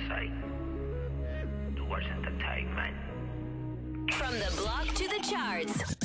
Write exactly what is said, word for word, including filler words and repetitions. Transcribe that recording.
say. Towards entertainment. From the block to the charts.